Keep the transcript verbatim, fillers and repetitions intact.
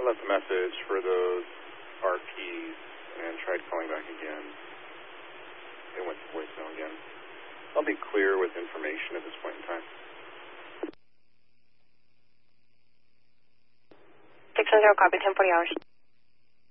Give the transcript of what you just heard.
left a message for those R Ps and tried calling back again. It went to voicemail again. I'll be clear with information at this point in time. six one zero, copy, ten forty hours.